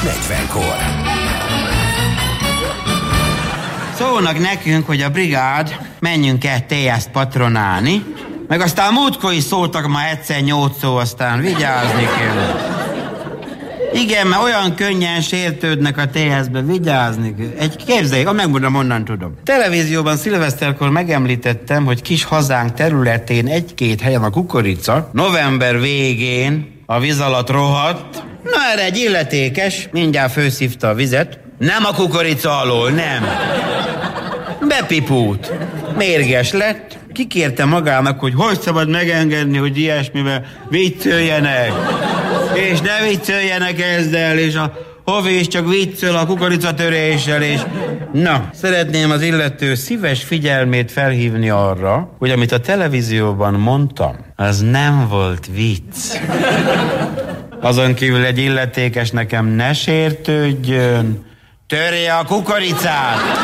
40-kor. Szólnak nekünk, hogy a brigád menjünk el téjászt patronálni, meg aztán múltkor is szóltak már egyszer 8 szó, aztán vigyázni kell. Igen, mert olyan könnyen sértődnek a téjázbe, vigyázni kell. Képzeljék, megmondom, onnan tudom. Televízióban szilveszterkor megemlítettem, hogy kis hazánk területén egy-két helyen a kukorica november végén a víz alatt rohadt. Na erre egy illetékes mindjárt főszívta a vizet. Nem a kukorica alól, nem. Bepipult. Mérges lett. Kikérte magának, hogy szabad megengedni, hogy ilyesmivel vicceljenek. És ne vicceljenek ezzel, és a Hovi is csak viccel a kukoricatöréssel, és... Na, szeretném az illető szíves figyelmét felhívni arra, hogy amit a televízióban mondtam, az nem volt vicc. Azon kívül egy illetékes nekem ne sértődjön, törje a kukoricát!